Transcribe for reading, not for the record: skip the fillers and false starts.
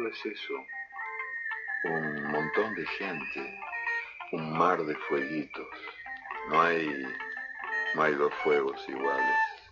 es eso, un montón de gente, un mar de fueguitos. No hay dos fuegos iguales.